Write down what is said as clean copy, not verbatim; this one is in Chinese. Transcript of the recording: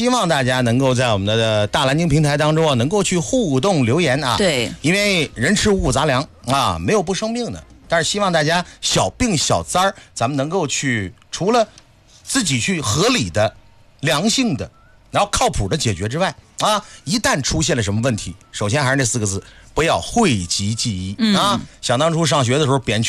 希望大家能够在我们的大蓝鲸平台当中啊，能够去互动留言啊。 对， 因为人吃五谷杂粮啊，没有不生病的。但是希望大家小病小灾儿，咱们能够去除了自己去合理的、良性的，然后靠谱的解决之外啊，一旦出现了什么问题，首先还是那4个字，不要讳疾忌医啊。想当初上学的时候，扁鹊